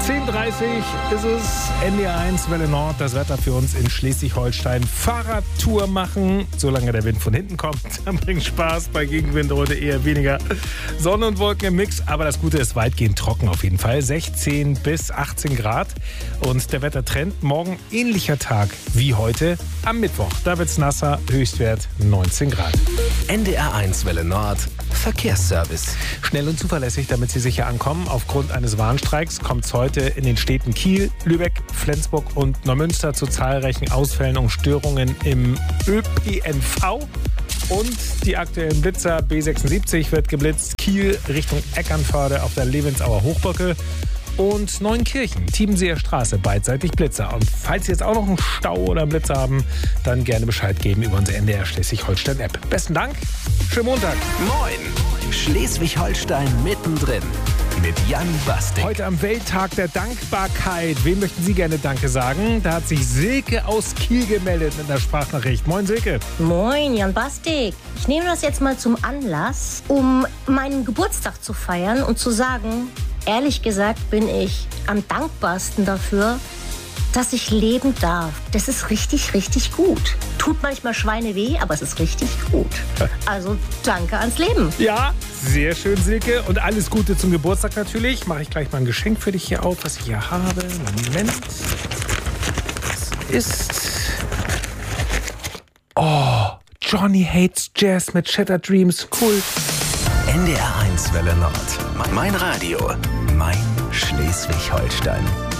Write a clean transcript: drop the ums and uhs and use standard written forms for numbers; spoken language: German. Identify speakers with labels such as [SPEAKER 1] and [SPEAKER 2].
[SPEAKER 1] 10:30 ist es, NDR1 Welle Nord, das Wetter für uns in Schleswig-Holstein. Fahrradtour machen, solange der Wind von hinten kommt, dann bringt Spaß. Bei Gegenwind heute eher weniger. Sonne und Wolken im Mix, aber das Gute ist weitgehend trocken auf jeden Fall. 16 bis 18 Grad und der Wettertrend morgen ähnlicher Tag wie heute am Mittwoch. Da wird's nasser, Höchstwert 19 Grad.
[SPEAKER 2] NDR1 Welle Nord, Verkehrsservice.
[SPEAKER 1] Schnell und zuverlässig, damit Sie sicher ankommen. Aufgrund eines Warnstreiks kommt es heute in den Städten Kiel, Lübeck, Flensburg und Neumünster zu zahlreichen Ausfällen und Störungen im ÖPNV. Und die aktuellen Blitzer B76 wird geblitzt. Kiel Richtung Eckernförde auf der Levensauer Hochbrücke. Und Neunkirchen, Tiebenseer Straße, beidseitig Blitzer. Und falls Sie jetzt auch noch einen Stau oder einen Blitzer haben, dann gerne Bescheid geben über unsere NDR Schleswig-Holstein-App. Besten Dank, schönen Montag.
[SPEAKER 2] Moin, Schleswig-Holstein mittendrin mit Jan Bastik.
[SPEAKER 1] Heute am Welttag der Dankbarkeit. Wem möchten Sie gerne Danke sagen? Da hat sich Silke aus Kiel gemeldet in der Sprachnachricht. Moin Silke.
[SPEAKER 3] Moin Jan Bastik. Ich nehme das jetzt mal zum Anlass, um meinen Geburtstag zu feiern und zu sagen, ehrlich gesagt bin ich am dankbarsten dafür, dass ich leben darf. Das ist richtig, richtig gut. Tut manchmal Schweine weh, aber es ist richtig gut. Also danke ans Leben.
[SPEAKER 1] Ja, sehr schön, Silke. Und alles Gute zum Geburtstag natürlich. Mache ich gleich mal ein Geschenk für dich hier auf, was ich hier habe. Moment. Das ist... Oh, Johnny Hates Jazz mit Shattered Dreams. Cool.
[SPEAKER 2] NDR1 Welle Nord. Mein Radio. Mein Schleswig-Holstein.